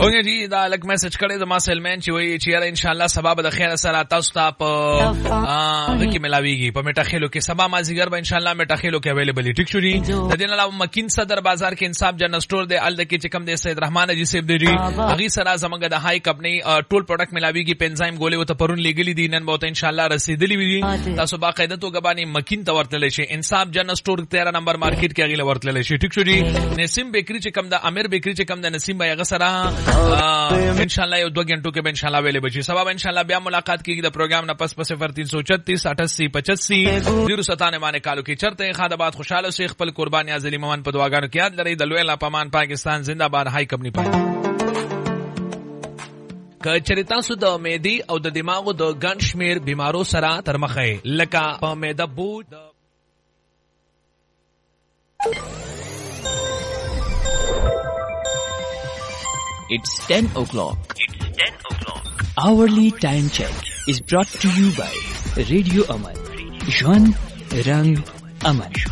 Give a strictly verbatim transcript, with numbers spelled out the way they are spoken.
اوګه جی دا لک میسج کړی د ما سلمان چې وایي چې یاره ان شاء الله سبا به د خیر سره تاسو ته په هغه کې ملاويږي په میټا خېلو کې سبا مازیګر به ان شاء الله میټا خېلو کې اویلیبل ټیک شو جی. د دې نه علاوه مکین صدر بازار کې انصاف جنرل سٹور دی ال د کې چې کم دی سید رحمان جی سیب دی جی هغه سره زمونږ د هاي کمپنی ټول پروډکټ ملاويږي پنزایم ګولې وته پرون لګلې دي نن به ان شاء الله رسیدلې وي تاسو باقاعده توګه باندې مکین ته ورتللی شي انصاف جنرل سٹور تیرہ نمبر مارکیټ کې هغه ورتللی شي ټیک شو جی. نسیم بیکری چې کم د امیر بیکری چې کم د نسیم بای هغه سره ان شاء الله یو دو غنټو کې به ان شاء الله ویلې بچي سبا ان شاء الله بیا ملاقات کیږي د پروګرام نه پس پس صفر تین سو چھتیس اٹھاسی پچاسی زیرو ستانوے باندې کالو کې چرته خادبات خوشاله شیخ خپل قرباني ازلی مومن په دعاګانو کې یاد لري د لوی لا پامان پاکستان زنده باد هاي کمپنی پای کچری تاسو د معدې او د دماغو د ګڼ شمیر بیمارو سره تر مخه لکه په معده بوج. It's ten o'clock. It's ten o'clock. Hourly time check is brought to you by Radio Aman. Jwan Rang Aman.